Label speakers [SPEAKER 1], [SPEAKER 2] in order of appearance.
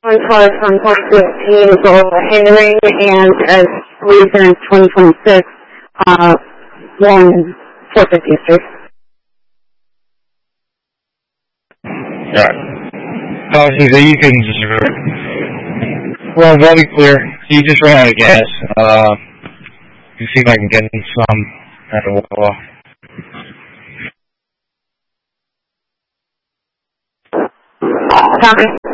[SPEAKER 1] on cars from 2015 for overhandling, and as reason 2026, 450th Street.
[SPEAKER 2] Alright. Policy that you can just, well, very clear. You just ran out of gas. You see if I can get some at the wall.
[SPEAKER 1] Copy.